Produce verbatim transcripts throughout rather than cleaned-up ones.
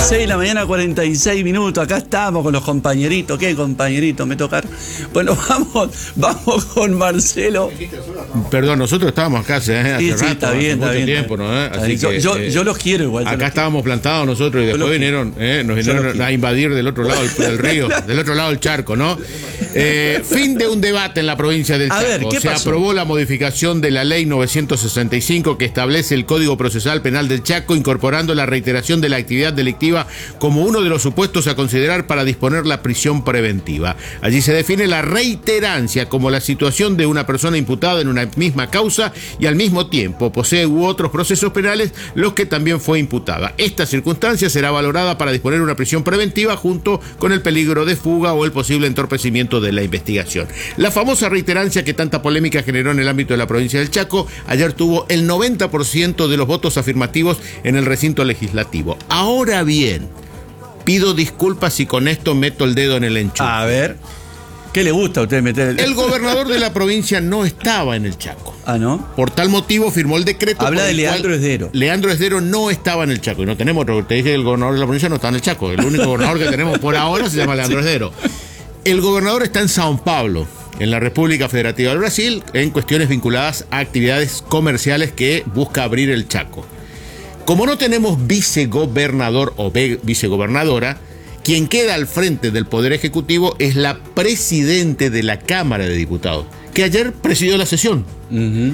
seis de la mañana, cuarenta y seis minutos. Acá estamos con los compañeritos. ¿Qué compañeritos? Me tocaron. Bueno, vamos, vamos con Marcelo. Perdón, nosotros estábamos acá hace, ¿eh? hace Sí, sí, rato, está bien, hace está bien. tiempo, ¿no? ¿eh? Así yo, que, yo, eh, yo los quiero igual. Acá estábamos plantados nosotros y después vinieron, eh, nos vinieron a invadir del otro lado del, del río, del otro lado del charco, ¿no? Eh, fin de un debate en la provincia del A Chaco. ver, ¿qué Se pasó? aprobó la modificación de la ley novecientos sesenta y cinco que establece el Código Procesal Penal del Chaco, incorporando la reiteración de la actividad delictiva como uno de los supuestos a considerar para disponer la prisión preventiva. Allí se define la reiterancia como la situación de una persona imputada en una misma causa y al mismo tiempo posee u otros procesos penales los que también fue imputada. Esta circunstancia será valorada para disponer una prisión preventiva junto con el peligro de fuga o el posible entorpecimiento de la investigación. La famosa reiterancia que tanta polémica generó en el ámbito de la provincia del Chaco ayer tuvo el noventa por ciento de los votos afirmativos en el recinto legislativo. Ahora bien, pido disculpas y con esto meto el dedo en el enchufe. A ver, ¿qué le gusta a usted meter el dedo? El gobernador de la provincia no estaba en el Chaco. Ah, ¿no? Por tal motivo firmó el decreto. Habla por de el Leandro cual Esdero. Leandro Esdero no estaba en el Chaco. Y no tenemos otro. Te dije que el gobernador de la provincia no está en el Chaco. El único gobernador que tenemos por ahora se llama Leandro Esdero. El gobernador está en São Paulo, en la República Federativa del Brasil, en cuestiones vinculadas a actividades comerciales que busca abrir el Chaco. Como no tenemos vicegobernador o vicegobernadora, quien queda al frente del Poder Ejecutivo es la presidente de la Cámara de Diputados, que ayer presidió la sesión. Uh-huh.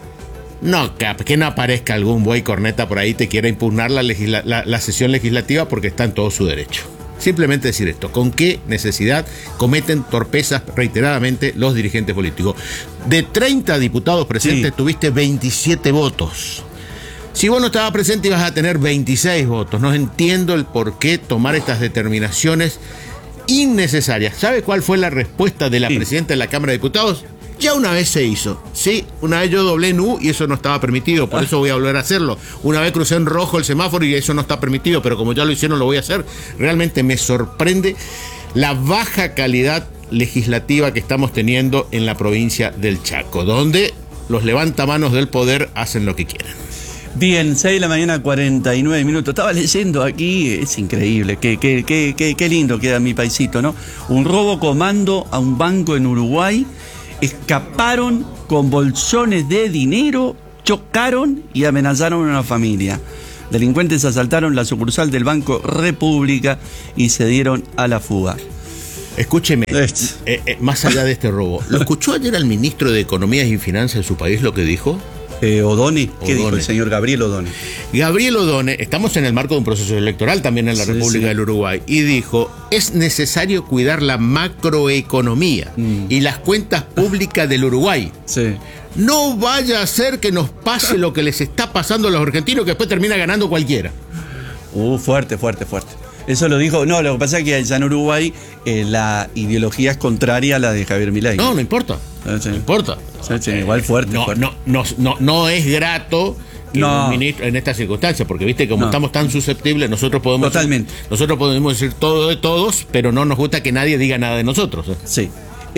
No, que, que no aparezca algún buey corneta por ahí te quiera impugnar la, legisla, la, la sesión legislativa porque está en todo su derecho. Simplemente decir esto, ¿con qué necesidad cometen torpezas reiteradamente los dirigentes políticos? De treinta diputados presentes, sí, tuviste veintisiete votos. Si vos no estabas presente ibas a tener veintiséis votos. No entiendo el por qué tomar estas determinaciones innecesarias. ¿Sabe cuál fue la respuesta de la sí. presidenta de la Cámara de Diputados? Ya una vez se hizo. Sí, una vez yo doblé en U y eso no estaba permitido, por eso voy a volver a hacerlo. Una vez crucé en rojo el semáforo y eso no está permitido, pero como ya lo hicieron lo voy a hacer. Realmente me sorprende la baja calidad legislativa que estamos teniendo en la provincia del Chaco, donde los levantamanos del poder hacen lo que quieren. Bien, seis de la mañana, cuarenta y nueve minutos. Estaba leyendo aquí, es increíble, qué, qué, qué, qué, qué lindo queda mi paisito, ¿no? Un robo comando a un banco en Uruguay, escaparon con bolsones de dinero, chocaron y amenazaron a una familia. Delincuentes asaltaron la sucursal del Banco República y se dieron a la fuga. Escúcheme, eh, eh, más allá de este robo, ¿lo escuchó ayer al ministro de Economía y Finanzas de su país lo que dijo? Eh, Odone, ¿qué Odone. dijo el señor Gabriel Odone? Gabriel Odone, estamos en el marco de un proceso electoral también en la sí, República sí. del Uruguay, y dijo, es necesario cuidar la macroeconomía mm. y las cuentas públicas del Uruguay. Sí. No vaya a ser que nos pase lo que les está pasando a los argentinos, que después termina ganando cualquiera. Uh, fuerte, fuerte, fuerte. Eso lo dijo, no, lo que pasa es que allá en Uruguay eh, la ideología es contraria a la de Javier Milei. No, no importa. Sí. No importa. Sí, sí, igual fuerte. No, fuerte. No, no, no, no es grato que no. un ministro en estas circunstancias, porque viste, como no. estamos tan susceptibles, nosotros podemos Totalmente. Decir, nosotros podemos decir todo de todos, pero no nos gusta que nadie diga nada de nosotros. ¿eh? Sí.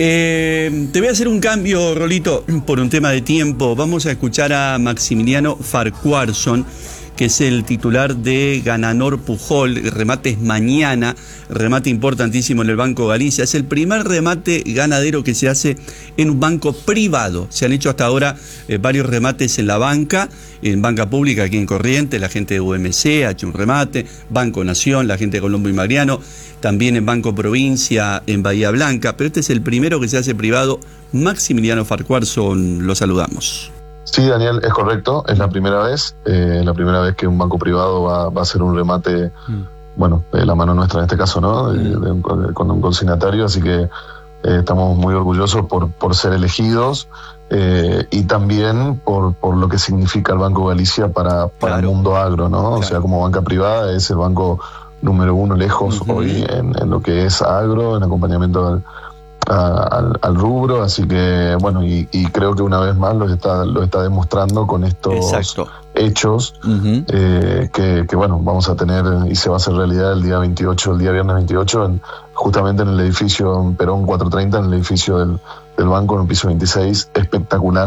Eh, te voy a hacer un cambio, Rolito, por un tema de tiempo. Vamos a escuchar a Maximiliano Farquharson, que es el titular de Gananor Pujol, remates mañana, remate importantísimo en el Banco Galicia. Es el primer remate ganadero que se hace en un banco privado. Se han hecho hasta ahora eh, varios remates en la banca, en banca pública aquí en Corrientes, la gente de U M C ha hecho un remate, Banco Nación, la gente de Colombo y Mariano, también en Banco Provincia, en Bahía Blanca, pero este es el primero que se hace privado. Maximiliano Farquharson, lo saludamos. Sí, Daniel, es correcto, es la primera vez, eh, la primera vez que un banco privado va, va a hacer un remate, mm. bueno, de la mano nuestra en este caso, ¿no? De, de un, con un consignatario, así que eh, estamos muy orgullosos por, por ser elegidos eh, y también por, por lo que significa el Banco Galicia para, para claro. el mundo agro, ¿no? Claro. O sea, como banca privada es el banco número uno lejos uh-huh. hoy en, en lo que es agro, en acompañamiento al A, al, al rubro, así que bueno, y, y creo que una vez más lo está, lo está demostrando con estos Exacto. hechos uh-huh. eh, que, que bueno, vamos a tener y se va a hacer realidad el día veintiocho, el día viernes veintiocho, en, justamente en el edificio en Perón cuatrocientos treinta, en el edificio del, del banco, en el piso veintiséis, espectacular,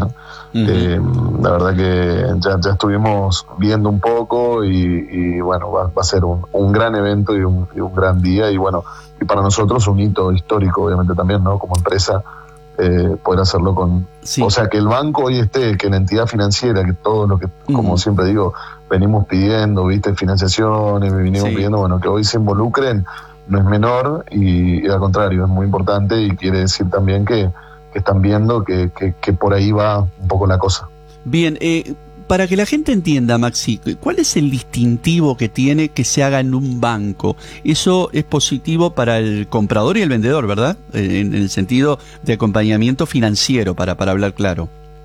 Uh-huh. Eh, la verdad que ya, ya estuvimos viendo un poco y, y bueno, va, va a ser un, un gran evento y un, y un gran día y bueno, y para nosotros un hito histórico obviamente también, ¿no? Como empresa, eh, poder hacerlo con... Sí. O sea, que el banco hoy esté, que la entidad financiera, que todo lo que, uh-huh. como siempre digo, venimos pidiendo, viste, financiaciones, venimos sí. pidiendo, bueno, que hoy se involucren, no es menor y, y al contrario, es muy importante y quiere decir también que que están viendo que, que, que por ahí va un poco la cosa. Bien, eh, para que la gente entienda, Maxi, ¿cuál es el distintivo que tiene que se haga en un banco? Eso es positivo para el comprador y el vendedor, ¿verdad? En, en el sentido de acompañamiento financiero, para, para hablar claro.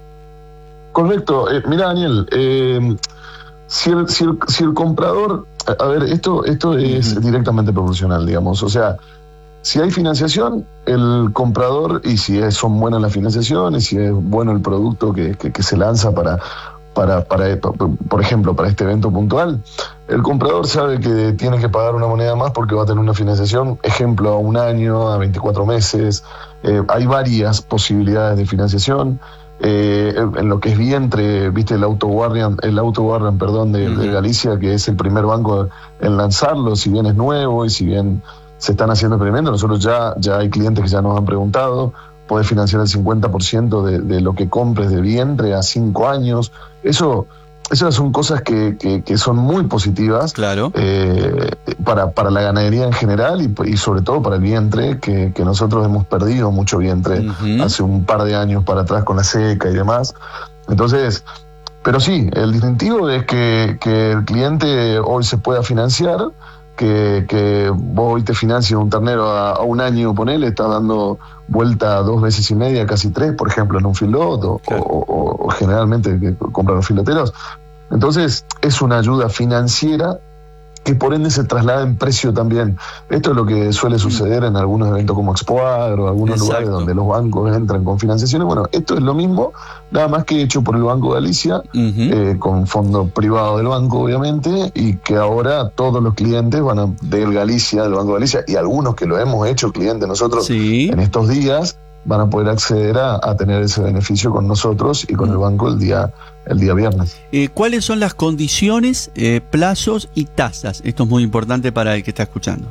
Correcto. Eh, mira, Daniel, eh, si, el, si, el, si el comprador... A ver, esto, esto es uh-huh. directamente proporcional, digamos, o sea... Si hay financiación, el comprador, y si es, son buenas las financiaciones, si es bueno el producto que, que, que se lanza para, para, para, por ejemplo, para este evento puntual, el comprador sabe que tiene que pagar una moneda más porque va a tener una financiación, ejemplo, a un año, a veinticuatro meses. Eh, hay varias posibilidades de financiación. Eh, en lo que es vientre, viste, el Auto Guardian, el Auto Guardian, perdón, de, uh-huh. de Galicia, que es el primer banco en lanzarlo, si bien es nuevo y si bien se están haciendo experimentos, nosotros ya, ya hay clientes que ya nos han preguntado, podés financiar el cincuenta por ciento de, de lo que compres de vientre a cinco años, eso, esas son cosas que, que, que son muy positivas, claro. eh, para, para la ganadería en general y, y sobre todo para el vientre, que, que nosotros hemos perdido mucho vientre uh-huh. hace un par de años para atrás con la seca y demás. Entonces, pero sí, el distintivo es que, que el cliente hoy se pueda financiar, que, que vos hoy te financias un ternero a, a un año, ponele, estás dando vuelta dos veces y media, casi tres, por ejemplo, en un filot, o, claro. o, o, o generalmente que compran los filoteros. Entonces, es una ayuda financiera que por ende se traslada en precio también. Esto es lo que suele suceder en algunos eventos como Expo Agro, algunos Exacto. lugares donde los bancos entran con financiaciones. Bueno, esto es lo mismo, nada más que hecho por el Banco Galicia, uh-huh. eh, con fondo privado del banco, obviamente, y que ahora todos los clientes van a, del Galicia, del Banco Galicia, y algunos que lo hemos hecho clientes nosotros sí. en estos días, van a poder acceder a, a tener ese beneficio con nosotros y con uh-huh. el banco el día el día viernes. Eh, ¿Cuáles son las condiciones, eh, plazos y tasas? Esto es muy importante para el que está escuchando.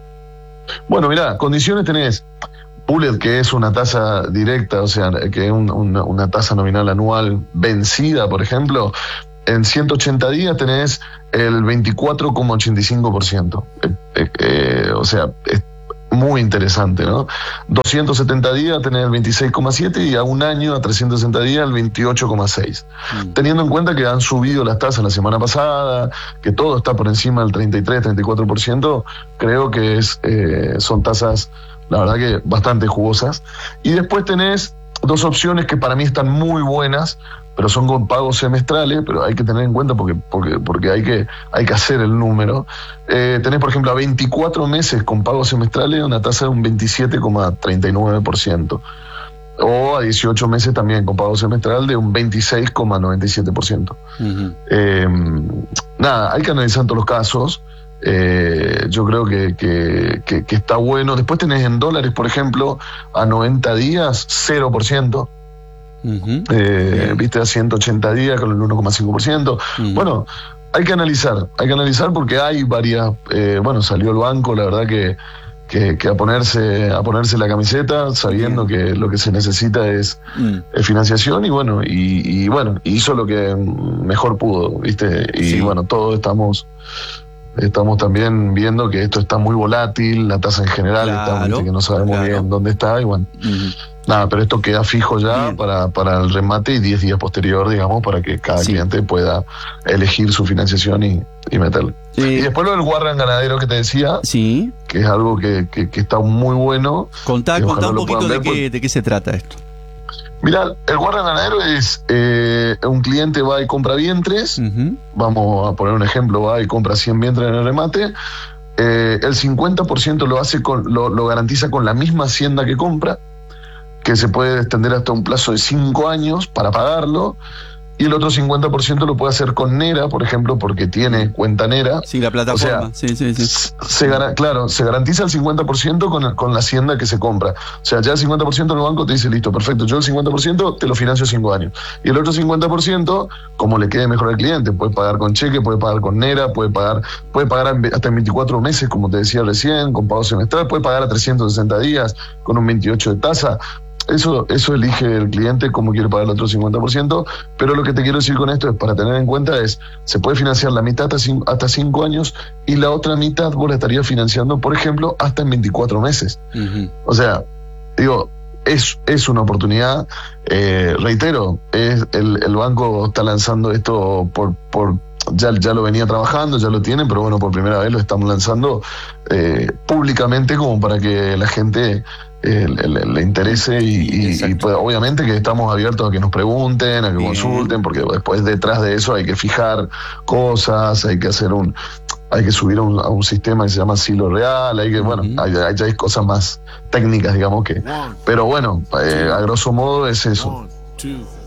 Bueno, mirá, condiciones tenés Bullet, que es una tasa directa, o sea, que es un, una, una tasa nominal anual vencida, por ejemplo. En ciento ochenta días tenés el veinticuatro coma ochenta y cinco por ciento. Eh, eh, eh, o sea, es muy interesante, ¿no? doscientos setenta días tenés el veintiséis coma siete y a un año, a trescientos sesenta días, el veintiocho coma seis. Mm. Teniendo en cuenta que han subido las tasas la semana pasada, que todo está por encima del treinta y tres, treinta y cuatro por ciento, creo que es, eh, son tasas, la verdad que bastante jugosas. Y después tenés dos opciones que para mí están muy buenas, pero son con pagos semestrales, pero hay que tener en cuenta porque, porque, porque hay, que, hay que hacer el número. Eh, tenés, por ejemplo, a veinticuatro meses con pagos semestrales una tasa de un veintisiete coma treinta y nueve por ciento. O a dieciocho meses también con pago semestral de un veintiséis coma noventa y siete por ciento. Uh-huh. Eh, nada, hay que analizar todos los casos. Eh, yo creo que, que, que, que está bueno. Después tenés en dólares, por ejemplo, a noventa días, cero por ciento. Uh-huh. Eh, viste, a ciento ochenta días con el uno coma cinco por ciento. Uh-huh. Bueno, hay que analizar, hay que analizar porque hay varias. Eh, bueno, salió el banco, la verdad que, que, que a ponerse a ponerse la camiseta, sabiendo uh-huh. que lo que se necesita es, uh-huh. es financiación y bueno, y, y bueno, hizo lo que mejor pudo, viste, y sí. bueno, todos estamos. Estamos también viendo que esto está muy volátil, la tasa en general, claro, está, que no sabemos claro. bien dónde está, y bueno, uh-huh. nada, pero esto queda fijo ya para, para el remate y diez días posterior, digamos, para que cada sí. cliente pueda elegir su financiación y, y meterle. Sí. Y después lo del Warren ganadero que te decía, sí. que es algo que, que, que está muy bueno. Contá, contá un poquito de qué, de qué se trata esto. Mirá, el Warren ganadero es eh, un cliente va y compra vientres, uh-huh. vamos a poner un ejemplo, va y compra cien vientres en el remate, eh, el cincuenta por ciento lo hace con, lo, lo garantiza con la misma hacienda que compra, que se puede extender hasta un plazo de cinco años para pagarlo, y el otro cincuenta por ciento lo puede hacer con Nera, por ejemplo, porque tiene cuenta Nera. Sí, la plataforma. O sea, sí, sí, sí. Se, claro, se garantiza el cincuenta por ciento con, con la hacienda que se compra. O sea, ya el cincuenta por ciento en el banco te dice, listo, perfecto, yo el cincuenta por ciento te lo financio cinco años. Y el otro cincuenta por ciento, como le quede mejor al cliente, puede pagar con cheque, puede pagar con Nera, puede pagar, puede pagar hasta en veinticuatro meses, como te decía recién, con pago semestral, puede pagar a trescientos sesenta días, con un veintiocho de tasa. Eso, eso elige el cliente cómo quiere pagar el otro cincuenta por ciento, pero lo que te quiero decir con esto es, para tener en cuenta, es, se puede financiar la mitad hasta cinco, hasta cinco años y la otra mitad vos la estarías financiando, por ejemplo, hasta en veinticuatro meses. Uh-huh. O sea, digo, es, es una oportunidad, eh, reitero, es, el, el banco está lanzando esto por... por Ya, ya lo venía trabajando, ya lo tienen, pero bueno, por primera vez lo estamos lanzando eh, públicamente como para que la gente eh, le, le interese y, y, y pues, obviamente que estamos abiertos a que nos pregunten, a que Bien. consulten, porque después detrás de eso hay que fijar cosas, hay que hacer un... hay que subir a un, a un sistema que se llama Silo Real, hay que, uh-huh. bueno, hay, hay, hay cosas más técnicas, digamos que... Pero bueno, eh, a grosso modo es eso. One, two.